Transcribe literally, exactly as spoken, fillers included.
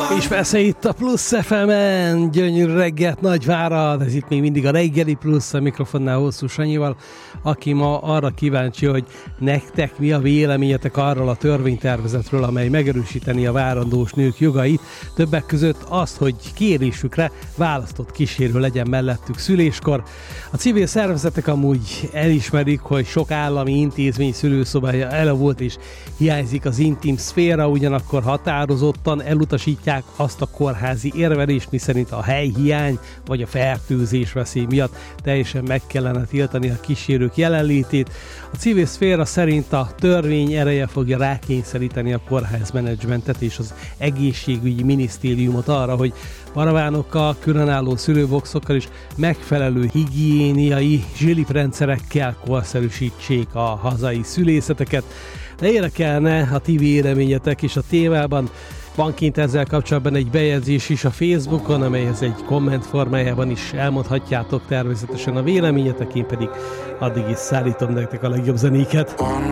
És persze itt a Plusz ef emen, gyönyörű reggelt Nagyvárad, ez itt még mindig a reggeli Plusz, a mikrofonnál Hosszú Sanyival, aki ma arra kíváncsi, hogy nektek mi a véleményetek arról a törvénytervezetről, amely megerősíteni a várandós nők jogait, többek között azt, hogy kérésükre választott kísérő legyen mellettük szüléskor. A civil szervezetek amúgy elismerik, hogy sok állami intézmény szülőszobája elavult és hiányzik az intim szféra, ugyanakkor határozottan elutasítják azt a kórházi érvelést, miszerint a helyhiány vagy a fertőzés veszély miatt teljesen meg kellene tiltani a kísérők jelenlétét. A civil szféra szerint a törvény ereje fogja rákényszeríteni a kórházmenedzsmentet és az egészségügyi minisztériumot arra, hogy paravánokkal, különálló szülőboxokkal és megfelelő higiéniai zsiliprendszerekkel korszerűsítsék a hazai szülészeteket. De érdekelne a ti véleményetek is a témában. Van kint ezzel kapcsolatban egy bejegyzés is a Facebookon, amelyhez egy komment formájában is elmondhatjátok természetesen a véleményetek, én pedig addig is szállítom nektek a legjobb zenéket. One